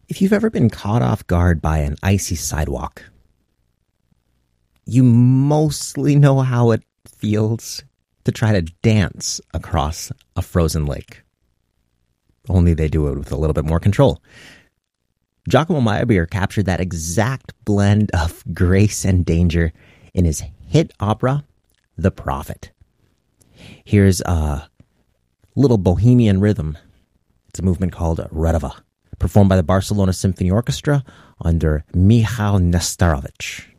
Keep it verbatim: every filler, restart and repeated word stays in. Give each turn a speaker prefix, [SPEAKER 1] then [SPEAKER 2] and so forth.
[SPEAKER 1] If you've ever been caught off guard by an icy sidewalk, you mostly know how it feels to try to dance across a frozen lake. Only they do it with a little bit more control. Giacomo Meyerbeer captured that exact blend of grace and danger in his hit opera, The Prophet. Here's a little bohemian rhythm. It's a movement called Redova, performed by the Barcelona Symphony Orchestra under Michal Nestarovic.